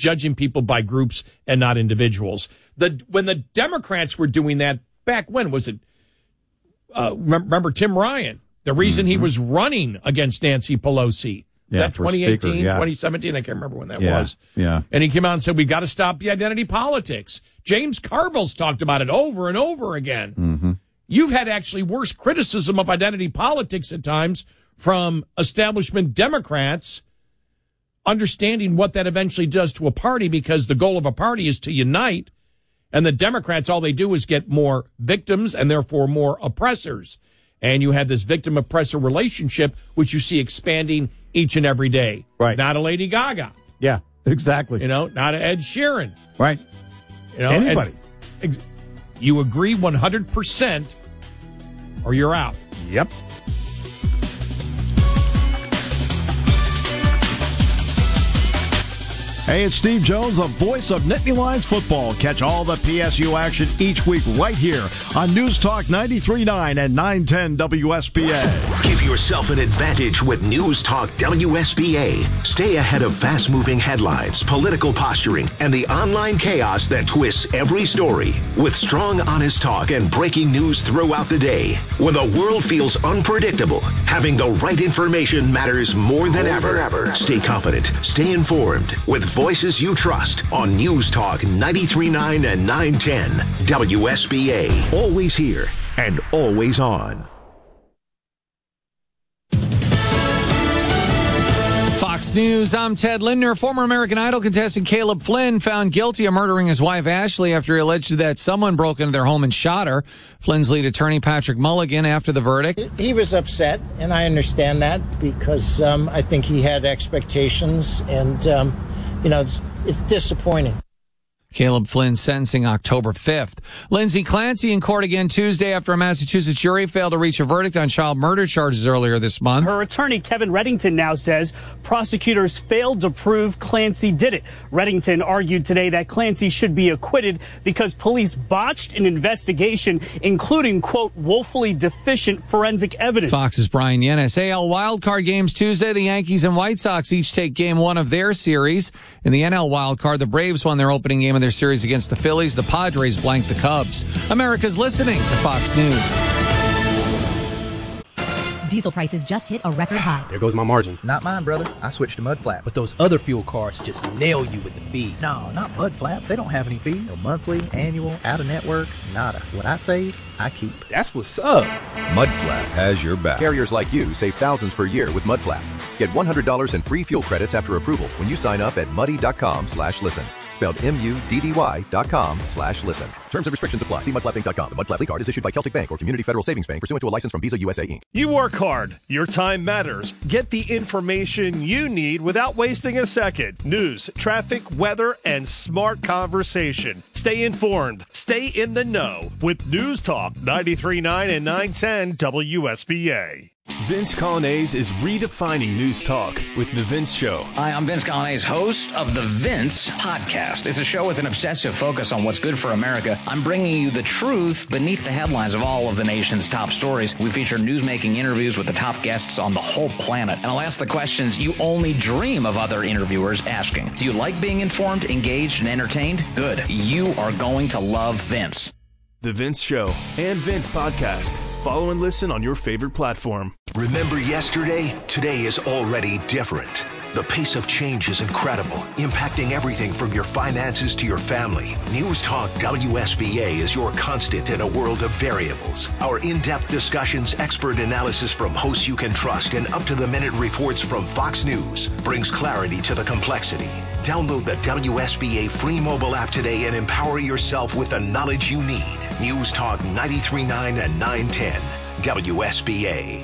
judging people by groups and not individuals. When the Democrats were doing that, back when was it? Remember Tim Ryan? The reason he was running against Nancy Pelosi. Was that 2018, 2017? I can't remember when that was. Yeah. And he came out and said, we got to stop the identity politics. James Carville's talked about it over and over again. Mm-hmm. You've had actually worse criticism of identity politics at times from establishment Democrats understanding what that eventually does to a party, because the goal of a party is to unite, and the Democrats, all they do is get more victims and therefore more oppressors. And you have this victim-oppressor relationship, which you see expanding each and every day. Right. Not a Lady Gaga. Yeah, exactly. Not a Ed Sheeran. Right. Anybody. You agree 100% or you're out. Yep. Hey, it's Steve Jones, the voice of Nittany Lions football. Catch all the PSU action each week right here on News Talk 93.9 and 910 WSBA. Give yourself an advantage with News Talk WSBA. Stay ahead of fast-moving headlines, political posturing, and the online chaos that twists every story. With strong, honest talk and breaking news throughout the day. When the world feels unpredictable, having the right information matters more than ever. Stay confident, stay informed, with voices you trust on News Talk 93.9 and 910 WSBA. Always here and always on. Fox News, I'm Ted Lindner. Former American Idol contestant Caleb Flynn found guilty of murdering his wife Ashley after he alleged that someone broke into their home and shot her. Flynn's lead attorney Patrick Mulligan, after the verdict. He was upset, and I understand that, because I think he had expectations, and it's disappointing. Caleb Flynn sentencing October 5th. Lindsay Clancy in court again Tuesday after a Massachusetts jury failed to reach a verdict on child murder charges earlier this month. Her attorney, Kevin Reddington, now says prosecutors failed to prove Clancy did it. Reddington argued today that Clancy should be acquitted because police botched an investigation, including, quote, woefully deficient forensic evidence. Fox's Brian Yennis. AL wildcard games Tuesday. The Yankees and White Sox each take game one of their series. In the NL wildcard, the Braves won their opening game of their series against the Phillies. The Padres blanked the Cubs. America's listening to Fox News. Diesel prices just hit a record high. There goes my margin. Not mine, brother. I switched to Mudflap. But those other fuel cards just nail you with the fees. No, not Mudflap. They don't have any fees. No monthly, annual, out-of-network, nada. What I save, I keep. That's what's up. Mudflap has your back. Carriers like you save thousands per year with Mudflap. Get $100 in free fuel credits after approval when you sign up at muddy.com/listen. Spelled MUDDY.com/listen. Terms and restrictions apply. See mudflappinc.com. The Mudflap card is issued by Celtic Bank or Community Federal Savings Bank pursuant to a license from Visa USA Inc. You work hard. Your time matters. Get the information you need without wasting a second. News, traffic, weather, and smart conversation. Stay informed. Stay in the know with News Talk 93.9 and 910 WSBA. Vince Colonnese is redefining news talk with The Vince Show. Hi, I'm Vince Colonnese, host of The Vince Podcast. It's a show with an obsessive focus on what's good for America. I'm bringing you the truth beneath the headlines of all of the nation's top stories. We feature newsmaking interviews with the top guests on the whole planet. And I'll ask the questions you only dream of other interviewers asking. Do you like being informed, engaged, and entertained? Good. You are going to love Vince. The Vince Show and Vince Podcast. Follow and listen on your favorite platform. Remember yesterday? Today is already different. The pace of change is incredible, impacting everything from your finances to your family. News Talk WSBA is your constant in a world of variables. Our in-depth discussions, expert analysis from hosts you can trust, and up-to-the-minute reports from Fox News brings clarity to the complexity. Download the WSBA free mobile app today and empower yourself with the knowledge you need. News Talk 93.9 and 910 WSBA.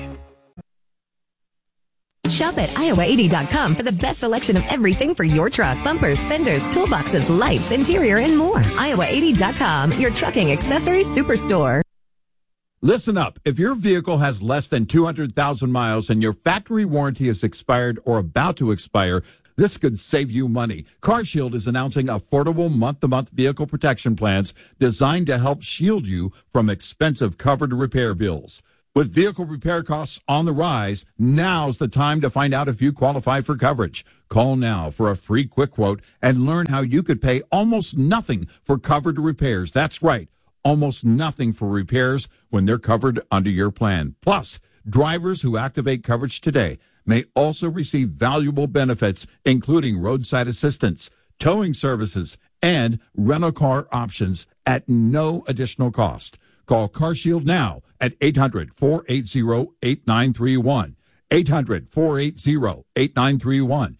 Shop at iowa80.com for the best selection of everything for your truck. Bumpers, fenders, toolboxes, lights, interior, and more. iowa80.com, your trucking accessories superstore. Listen up. If your vehicle has less than 200,000 miles and your factory warranty is expired or about to expire, this could save you money. CarShield is announcing affordable month-to-month vehicle protection plans designed to help shield you from expensive covered repair bills. With vehicle repair costs on the rise, now's the time to find out if you qualify for coverage. Call now for a free quick quote and learn how you could pay almost nothing for covered repairs. That's right, almost nothing for repairs when they're covered under your plan. Plus, drivers who activate coverage today may also receive valuable benefits, including roadside assistance, towing services, and rental car options at no additional cost. Call CarShield now at 800-480-8931. 800-480-8931.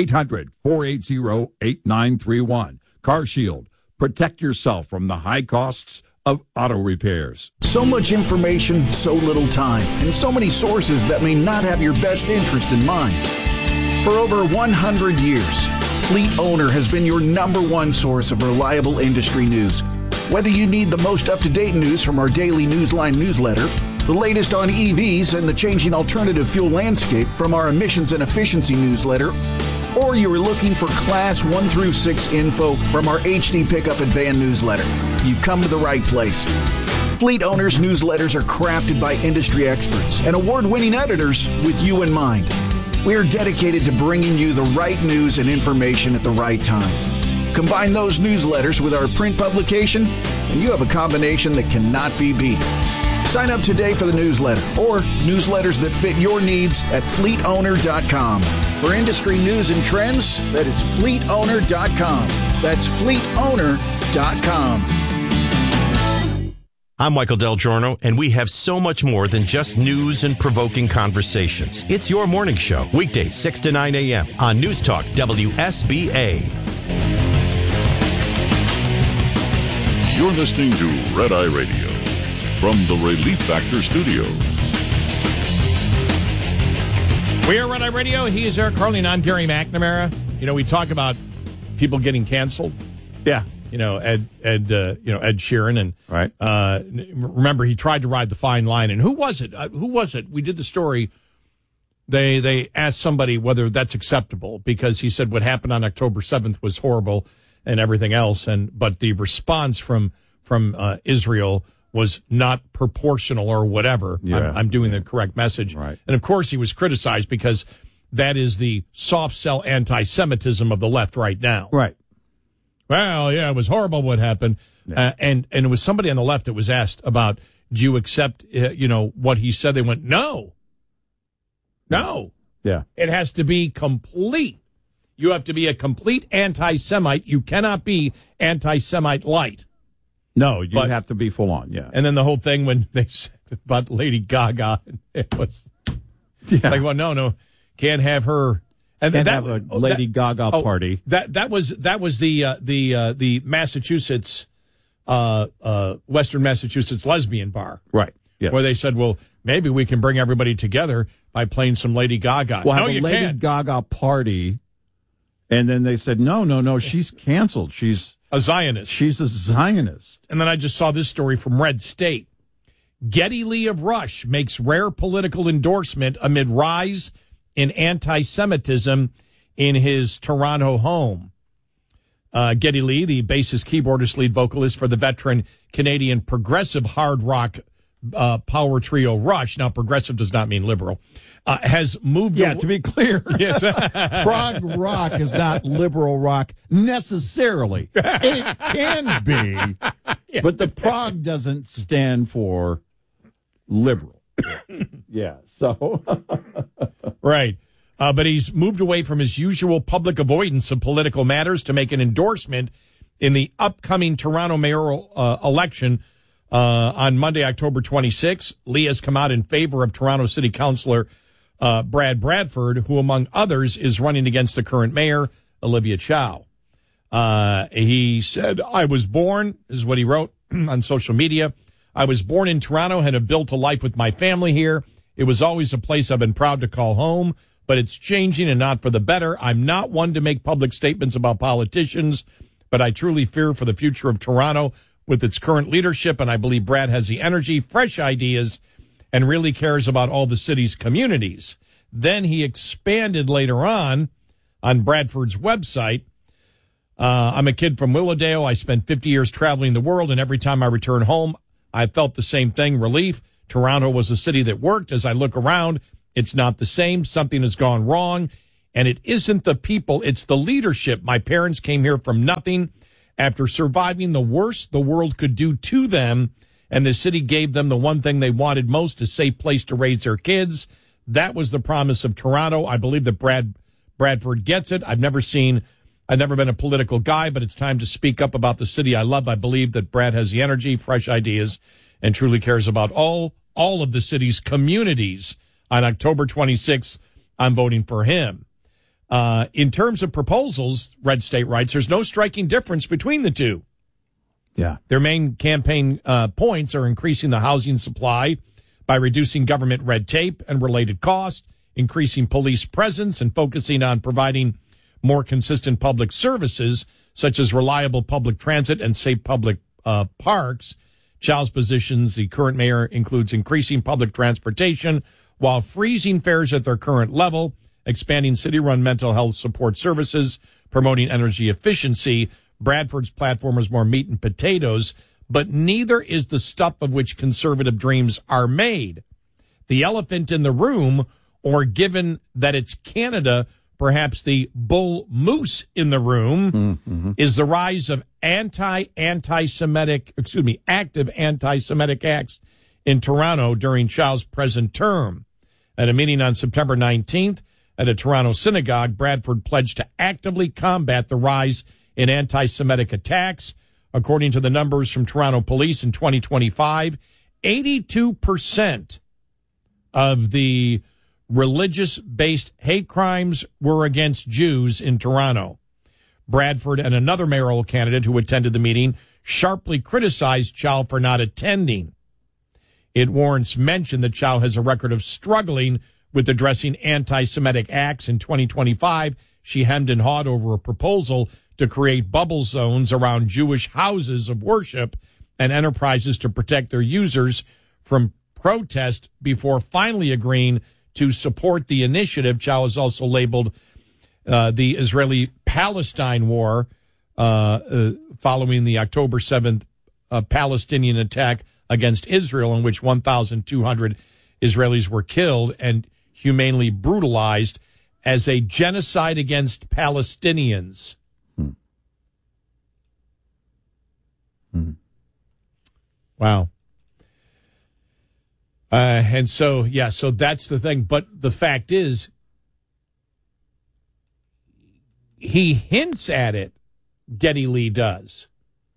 800-480-8931. CarShield. Protect yourself from the high costs of auto repairs. So much information, so little time, and so many sources that may not have your best interest in mind. For over 100 years, Fleet Owner has been your number one source of reliable industry news. Whether you need the most up-to-date news from our daily Newsline newsletter, the latest on EVs and the changing alternative fuel landscape from our emissions and efficiency newsletter, or you're looking for Class 1 through 6 info from our HD Pickup and Van newsletter, you've come to the right place. Fleet Owners newsletters are crafted by industry experts and award-winning editors with you in mind. We are dedicated to bringing you the right news and information at the right time. Combine those newsletters with our print publication, and you have a combination that cannot be beat. Sign up today for the newsletter or newsletters that fit your needs at fleetowner.com. For industry news and trends, that is fleetowner.com. That's fleetowner.com. I'm Michael Del Giorno, and we have so much more than just news and provoking conversations. It's your morning show, weekdays 6 to 9 a.m. on News Talk WSBA. You're listening to Red Eye Radio from the Relief Factor Studios. We are Red Eye Radio. He is Eric Carly, and I'm Gary McNamara. You know, we talk about people getting canceled. Yeah. You know, Ed Sheeran, and right. Remember, he tried to ride the fine line. And who was it? We did the story. They asked somebody whether that's acceptable because he said what happened on October 7th was horrible and everything else. But the response from Israel was not proportional or whatever. Yeah. I'm doing the correct message. Right. And of course, he was criticized because that is the soft sell anti-Semitism of the left right now. Right. Well, yeah, it was horrible what happened. Yeah. And it was somebody on the left that was asked about, do you accept, what he said? They went, no. Yeah. It has to be complete. You have to be a complete anti-Semite. You cannot be anti-Semite light. No, you have to be full on, yeah. And then the whole thing when they said about Lady Gaga, it was like, well, no, can't have her. And can't have a Lady Gaga party. That was the Massachusetts, Western Massachusetts lesbian bar. Right. Yes. Where they said, well, maybe we can bring everybody together by playing some Lady Gaga. We'll no, have a you Lady can't. Gaga party. And then they said, no, she's canceled. She's a Zionist. She's a Zionist. And then I just saw this story from Red State. Geddy Lee of Rush makes rare political endorsement amid rise in anti-Semitism in his Toronto home. Geddy Lee, the bassist, keyboardist, lead vocalist for the veteran Canadian progressive hard rock power trio Rush. Now, progressive does not mean liberal. Has moved. Yeah, to be clear. Yes. Prog rock is not liberal rock necessarily. It can be, but the prog doesn't stand for liberal. Yeah, so. Right. But he's moved away from his usual public avoidance of political matters to make an endorsement in the upcoming Toronto mayoral election on Monday, October 26. Lee has come out in favor of Toronto City Councillor Brad Bradford, who, among others, is running against the current mayor, Olivia Chow. He said, I was born, this is what he wrote on social media, I was born in Toronto and have built a life with my family here. It was always a place I've been proud to call home, but it's changing and not for the better. I'm not one to make public statements about politicians, but I truly fear for the future of Toronto with its current leadership, and I believe Brad has the energy, fresh ideas, and really cares about all the city's communities. Then he expanded later on Bradford's website. I'm a kid from Willowdale. I spent 50 years traveling the world, and every time I return home, I felt the same thing, relief. Toronto was a city that worked. As I look around, it's not the same. Something has gone wrong. And it isn't the people, it's the leadership. My parents came here from nothing after surviving the worst the world could do to them. And the city gave them the one thing they wanted most, a safe place to raise their kids. That was the promise of Toronto. I believe that Bradford gets it. I've never been a political guy, but it's time to speak up about the city I love. I believe that Brad has the energy, fresh ideas, and truly cares about all of the city's communities. On October 26th, I'm voting for him. In terms of proposals, Red State writes, there's no striking difference between the two. Yeah. Their main campaign points are increasing the housing supply by reducing government red tape and related costs, increasing police presence, and focusing on providing more consistent public services, such as reliable public transit and safe public parks. Chow's positions, the current mayor, includes increasing public transportation while freezing fares at their current level, expanding city-run mental health support services, promoting energy efficiency. Bradford's platform is more meat and potatoes, but neither is the stuff of which conservative dreams are made. The elephant in the room, or given that it's Canada, perhaps the bull moose in the room, is the rise of active anti-Semitic acts in Toronto during Chow's present term. At a meeting on September 19th at a Toronto synagogue, Bradford pledged to actively combat the rise in anti-Semitic attacks. According to the numbers from Toronto Police in 2025, 82% of the religious-based hate crimes were against Jews in Toronto. Bradford and another mayoral candidate who attended the meeting sharply criticized Chow for not attending. It warrants mention that Chow has a record of struggling with addressing anti-Semitic acts. In 2025, she hemmed and hawed over a proposal to create bubble zones around Jewish houses of worship and enterprises to protect their users from protest before finally agreeing to support the initiative. Chow has also labeled the Israeli-Palestine war following the October 7th Palestinian attack against Israel, in which 1,200 Israelis were killed and humanely brutalized, as a genocide against Palestinians. Wow. And so that's the thing. But the fact is, he hints at it, Geddy Lee does,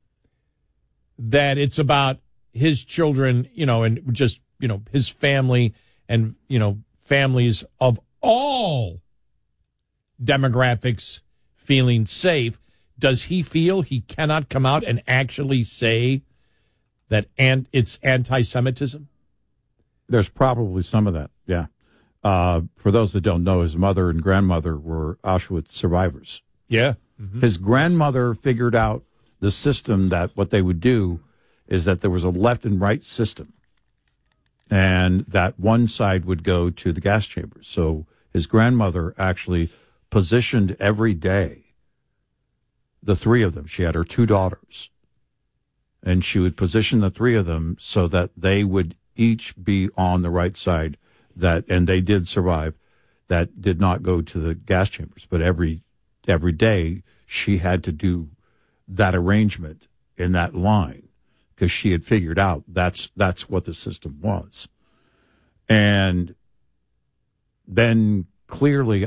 that it's about his children, and just, his family and, families of all demographics feeling safe. Does he feel he cannot come out and actually say that it's anti-Semitism? There's probably some of that, yeah. For those that don't know, his mother and grandmother were Auschwitz survivors. Yeah. Mm-hmm. His grandmother figured out the system, that what they would do is that there was a left and right system, and that one side would go to the gas chambers. So his grandmother actually positioned every day the three of them. She had her two daughters, and she would position the three of them so that they would each be on the right side, and they did survive, that did not go to the gas chambers. But every day she had to do that arrangement in that line, because she had figured out that's what the system was. And then clearly,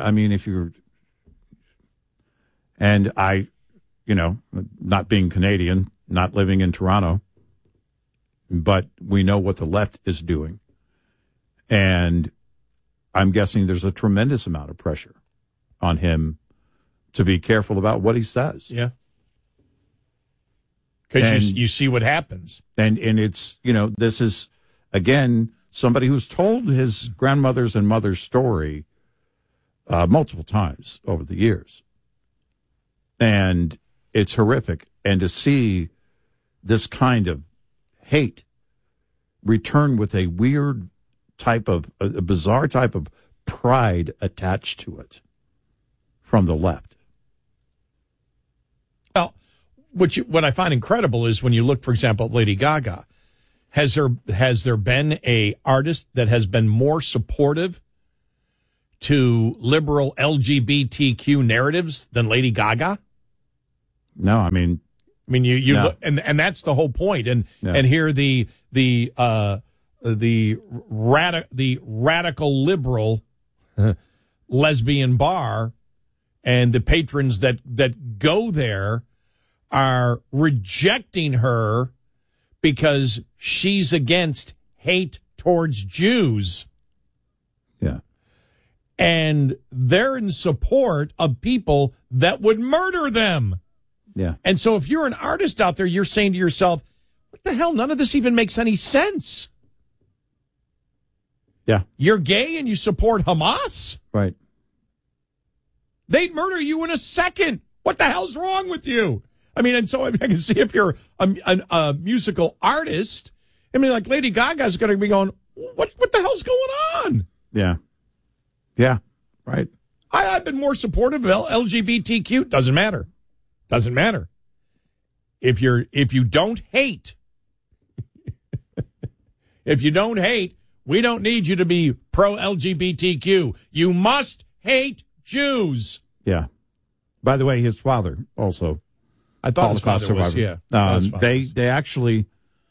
not being Canadian, not living in Toronto, but we know what the left is doing. And I'm guessing there's a tremendous amount of pressure on him to be careful about what he says. Yeah. Because you see what happens. And it's, this is, again, somebody who's told his grandmother's and mother's story multiple times over the years. And it's horrific. And to see this kind of hate return with a weird type of, a bizarre type of pride attached to it from the left. Well, what I find incredible is when you look, for example, at Lady Gaga, Has there been a artist that has been more supportive to liberal LGBTQ narratives than Lady Gaga? No, I mean you no. look, and that's the whole point. And here the radical liberal lesbian bar and the patrons that go there are rejecting her because she's against hate towards Jews. Yeah. And they're in support of people that would murder them. Yeah. And so if you're an artist out there, you're saying to yourself, what the hell? None of this even makes any sense. Yeah. You're gay and you support Hamas? Right. They'd murder you in a second. What the hell's wrong with you? I mean, and so I can see if you're a musical artist, I mean, like Lady Gaga's going to be going, what the hell's going on? Yeah. Yeah. Right. I've been more supportive of LGBTQ. Doesn't matter. Doesn't matter. If you don't hate, we don't need you to be pro LGBTQ. You must hate Jews. Yeah. By the way, his father also. I thought his father was, yeah. They actually,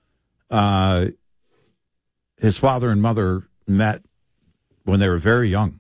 his father and mother met when they were very young.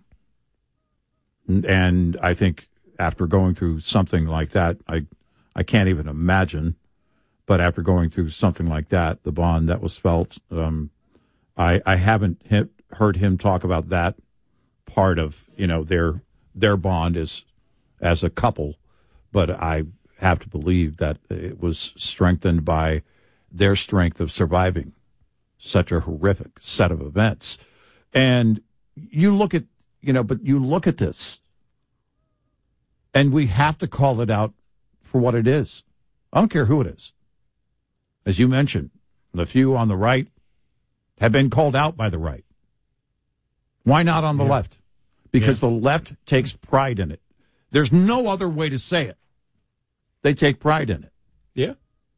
And I think after going through something like that, I can't even imagine, but after going through something like that, the bond that was felt, I haven't heard him talk about that part of, their bond as a couple, but I have to believe that it was strengthened by their strength of surviving such a horrific set of events. And you look at, but you look at this and we have to call it out for what it is. I don't care who it is. As you mentioned, the few on the right have been called out by the right. Why not on the left? Because the left takes pride in it. There's no other way to say it. They take pride in it. Yeah.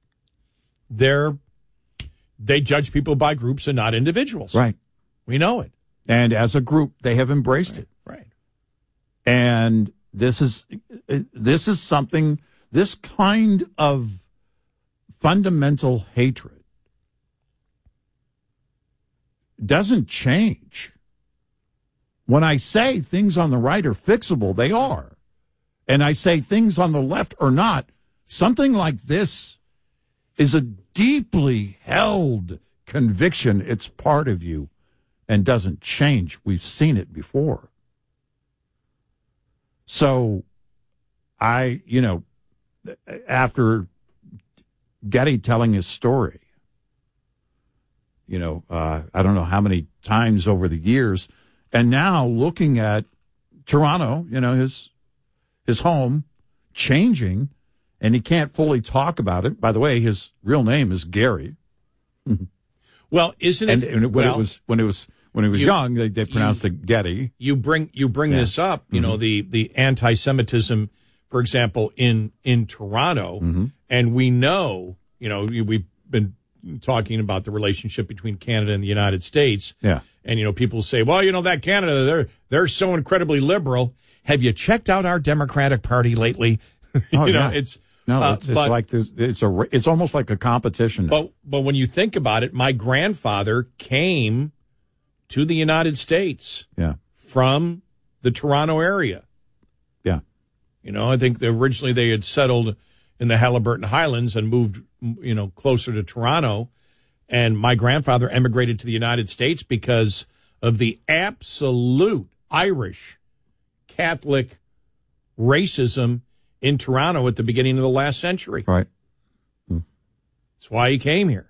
They judge people by groups and not individuals. Right. We know it. And as a group, they have embraced it. Right. And this is something, this kind of fundamental hatred doesn't change. When I say things on the right are fixable, they are. And I say things on the left are not. Something like this is a deeply held conviction. It's part of you and doesn't change. We've seen it before. So after Getty telling his story, I don't know how many times over the years, and now looking at Toronto, his home changing, and he can't fully talk about it. By the way, his real name is Gary. Well, isn't it? And when he was young, they pronounced it Getty. You bring this up. The anti-Semitism, for example, in Toronto, and we know, we've been talking about the relationship between Canada and the United States. Yeah. And people say, well, that Canada, they're so incredibly liberal. Have you checked out our Democratic Party lately? It's almost like a competition. But when you think about it, my grandfather came to the United States from the Toronto area. Yeah. I think originally they had settled in the Haliburton Highlands and moved, closer to Toronto. And my grandfather emigrated to the United States because of the absolute Irish Catholic racism in Toronto at the beginning of the last century. Right. That's why he came here.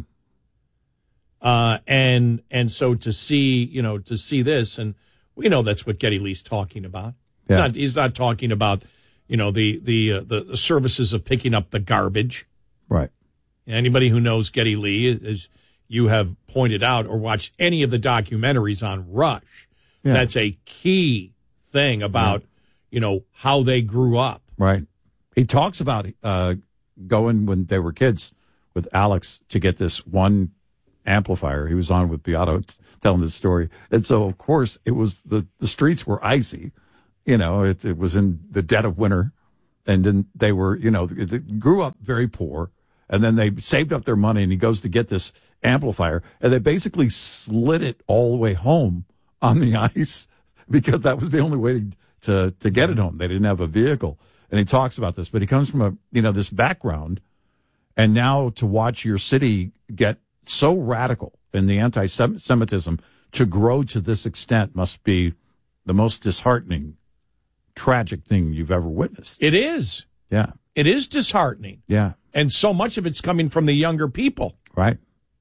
And so to see this, and we know that's what Geddy Lee's talking about. Yeah. He's not talking about, the services of picking up the garbage. Right. Anybody who knows Geddy Lee, as you have pointed out, or watched any of the documentaries on Rush, that's a key thing about, how they grew up. Right. He talks about going when they were kids with Alex to get this one amplifier. He was on with Beato telling this story. And so, of course, it was the streets were icy. You know, it was in the dead of winter. And then they were, you know, they grew up very poor. And then they saved up their money, and he goes to get this amplifier. And they basically slid it all the way home on the ice because that was the only way to get it home. They didn't have a vehicle. And he talks about this, but he comes from this background. And now to watch your city get so radical in the anti-Semitism to grow to this extent must be the most disheartening, tragic thing you've ever witnessed. It is. Yeah. It is disheartening. Yeah. And so much of it's coming from the younger people. Right.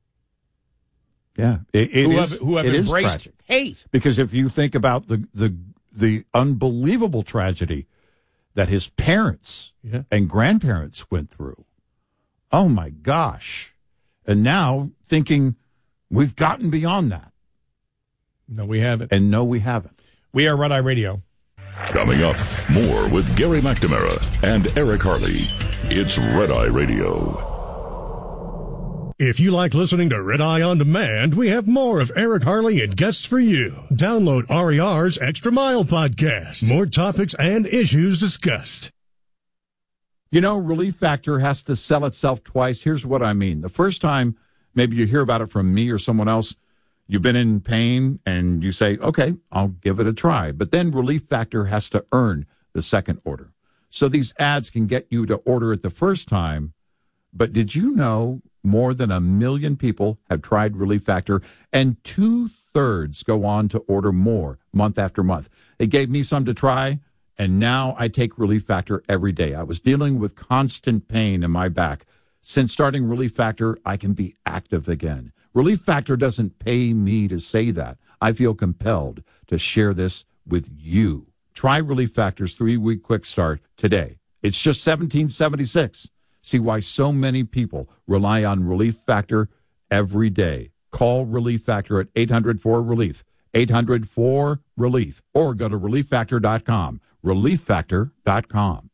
Yeah. Who have embraced tragic. Hate. Because if you think about the unbelievable tragedy that his parents and grandparents went through, oh my gosh. And now thinking we've gotten beyond that. No, we haven't. And no, we haven't. We are Red Eye Radio. Coming up, more with Gary McNamara and Eric Harley. It's Red Eye Radio. If you like listening to Red Eye On Demand, we have more of Eric Harley and guests for you. Download RER's Extra Mile podcast. More topics and issues discussed. You know, Relief Factor has to sell itself twice. Here's what I mean. The first time, maybe you hear about it from me or someone else, you've been in pain and you say, okay, I'll give it a try. But then Relief Factor has to earn the second order. So these ads can get you to order it the first time. But did you know more than 1 million people have tried Relief Factor, and 2/3 go on to order more month after month? It gave me some to try, and now I take Relief Factor every day. I was dealing with constant pain in my back. Since starting Relief Factor, I can be active again. Relief Factor doesn't pay me to say that. I feel compelled to share this with you. Try Relief Factor's 3-week quick start today. It's just $17.76. See why so many people rely on Relief Factor every day. Call Relief Factor at 800-4RELIEF, 800-4RELIEF, or go to ReliefFactor.com, ReliefFactor.com.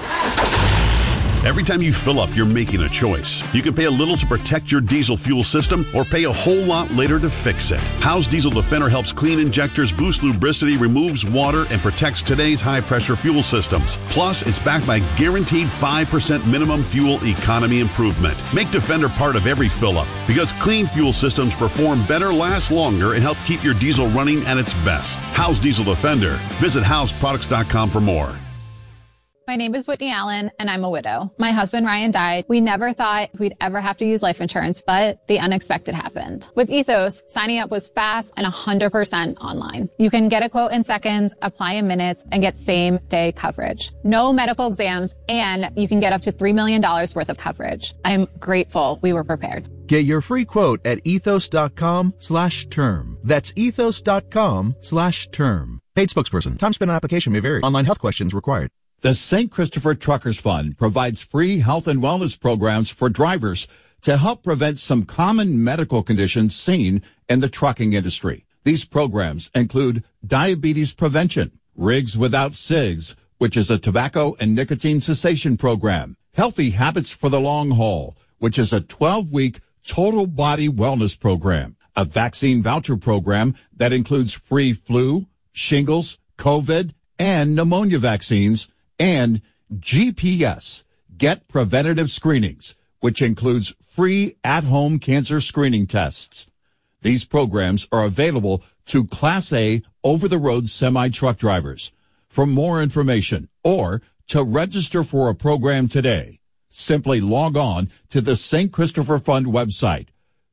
Every time you fill up, you're making a choice. You can pay a little to protect your diesel fuel system or pay a whole lot later to fix it. Howe's Diesel Defender helps clean injectors, boost lubricity, removes water, and protects today's high-pressure fuel systems. Plus, it's backed by guaranteed 5% minimum fuel economy improvement. Make Defender part of every fill-up because clean fuel systems perform better, last longer, and help keep your diesel running at its best. Howe's Diesel Defender. Visit howsproducts.com for more. My name is Whitney Allen, and I'm a widow. My husband, Ryan, died. We never thought we'd ever have to use life insurance, but the unexpected happened. With Ethos, signing up was fast and 100% online. You can get a quote in seconds, apply in minutes, and get same-day coverage. No medical exams, and you can get up to $3 million worth of coverage. I'm grateful we were prepared. Get your free quote at ethos.com/term. That's ethos.com/term. Paid spokesperson. Time spent on application may vary. Online health questions required. The St. Christopher Truckers Fund provides free health and wellness programs for drivers to help prevent some common medical conditions seen in the trucking industry. These programs include diabetes prevention, Rigs Without Cigs, which is a tobacco and nicotine cessation program, Healthy Habits for the Long Haul, which is a 12-week total body wellness program, a vaccine voucher program that includes free flu, shingles, COVID, and pneumonia vaccines, and GPS, Get Preventative Screenings, which includes free at-home cancer screening tests. These programs are available to Class A over-the-road semi-truck drivers. For more information or to register for a program today, simply log on to the St. Christopher Fund website,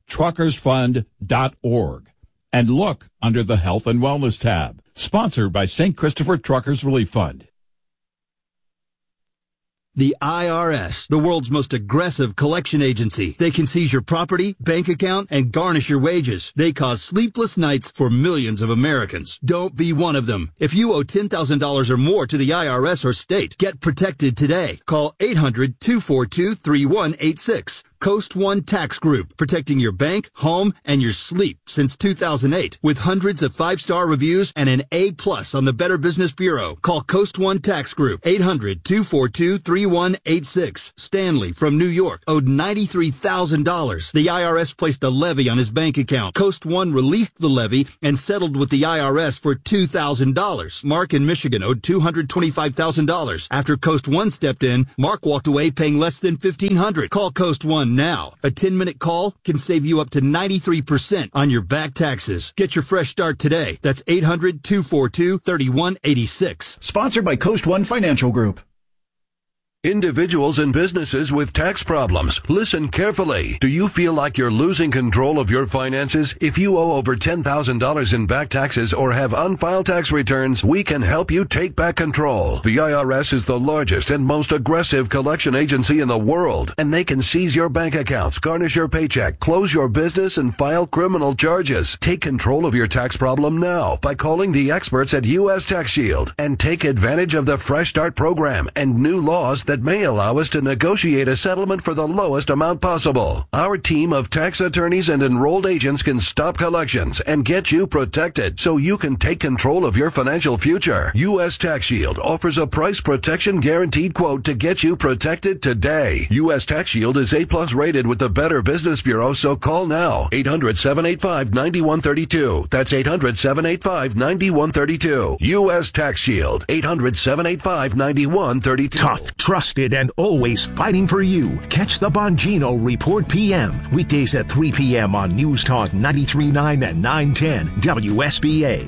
truckersfund.org, and look under the Health and Wellness tab. Sponsored by St. Christopher Truckers Relief Fund. The IRS, the world's most aggressive collection agency. They can seize your property, bank account, and garnish your wages. They cause sleepless nights for millions of Americans. Don't be one of them. If you owe $10,000 or more to the IRS or state, get protected today. Call 800-242-3186. Coast One Tax Group, protecting your bank, home, and your sleep since 2008 with hundreds of 5-star reviews and an A+ on the Better Business Bureau. Call Coast One Tax Group, 800-242-3186. Stanley from New York owed $93,000. The IRS placed a levy on his bank account. Coast One released the levy and settled with the IRS for $2,000. Mark in Michigan owed $225,000. After Coast One stepped in, Mark walked away paying less than $1,500. Call Coast One now. A 10-minute call can save you up to 93% on your back taxes. Get your fresh start today. That's 800-242-3186. Sponsored by Coast One Financial Group. Individuals and businesses with tax problems, listen carefully. Do you feel like you're losing control of your finances? If you owe over $10,000 in back taxes or have unfiled tax returns, we can help you take back control. The IRS is the largest and most aggressive collection agency in the world, and they can seize your bank accounts, garnish your paycheck, close your business, and file criminal charges. Take control of your tax problem now by calling the experts at U.S. Tax Shield and take advantage of the Fresh Start program and new laws that may allow us to negotiate a settlement for the lowest amount possible. Our team of tax attorneys and enrolled agents can stop collections and get you protected so you can take control of your financial future. U.S. Tax Shield offers a price protection guaranteed quote to get you protected today. U.S. Tax Shield is A+ rated with the Better Business Bureau, so call now. 800-785-9132. That's 800-785-9132. U.S. Tax Shield. 800-785-9132. Tough, trusted, and always fighting for you. Catch the Bongino Report PM. Weekdays at 3 p.m. on News Talk 93.9 and 910 WSBA.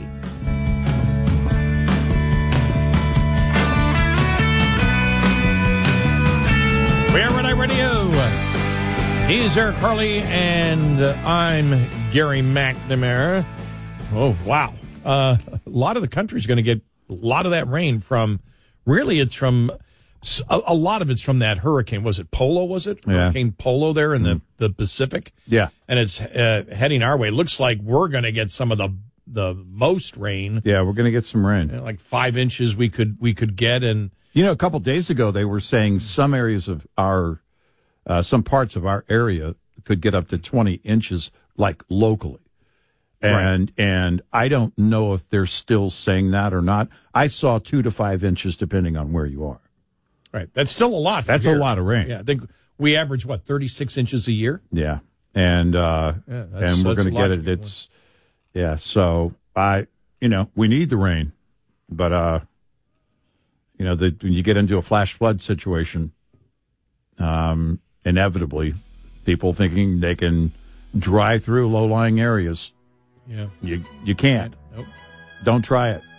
We are Red Eye Radio. He's Eric Harley, and I'm Gary McNamara. Oh, wow. A lot of the country's going to get a lot of that rain from, really, it's from... A lot of it's from that hurricane. Was it Polo, was it? Yeah. Hurricane Polo there in the Pacific? Yeah. And it's heading our way. It looks like we're going to get some of the most rain. Yeah, we're going to get some rain. Like 5 inches we could get. And you know, a couple of days ago, they were saying some areas of our, some parts of our area could get up to 20 inches, like locally. And I don't know if they're still saying that or not. I saw 2 to 5 inches, depending on where you are. Right. That's still a lot. That's a lot of rain. Yeah. I think we average, 36 inches a year? Yeah. And we're going to get it. It's, yeah. So we need the rain, but, when you get into a flash flood situation, inevitably people thinking they can drive through low-lying areas. Yeah. You can't. Nope. Don't try it.